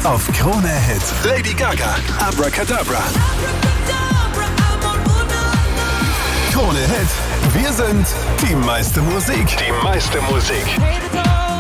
auf Krone Hit. Lady Gaga, Abracadabra. Krone Hit, wir sind die meiste Musik. Die meiste Musik.